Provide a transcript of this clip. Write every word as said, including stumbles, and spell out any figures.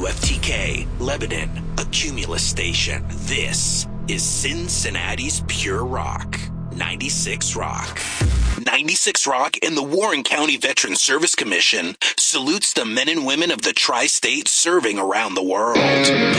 W F T K, Lebanon, a Cumulus station. This is Cincinnati's Pure Rock. ninety-six Rock. ninety-six Rock and the Warren County Veteran Service Commission salutes the men and women of the tri-state serving around the world.